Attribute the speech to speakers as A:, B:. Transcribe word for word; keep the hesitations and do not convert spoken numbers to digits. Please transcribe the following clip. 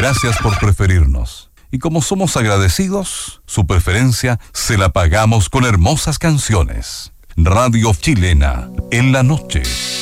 A: Gracias por preferirnos. Y como somos agradecidos, su preferencia se la pagamos con hermosas canciones. Radio Chilena, en la noche.